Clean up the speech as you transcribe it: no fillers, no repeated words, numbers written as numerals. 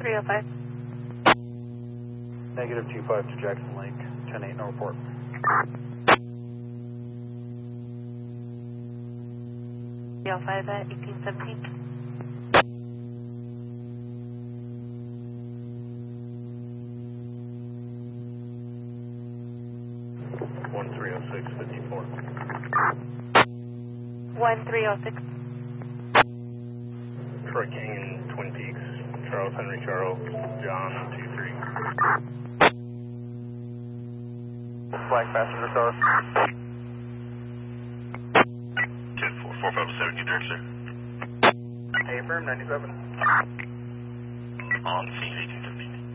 1305. Negative 25 to Jackson Lake, 10-8, no report. L5 at 1817. One 30654. 1306. Troy King, Twin Peaks, Charles Henry Charles, John 23. Black passenger car. 10-4-457, new direct, sir. Hey, firm 97. On scene 1817.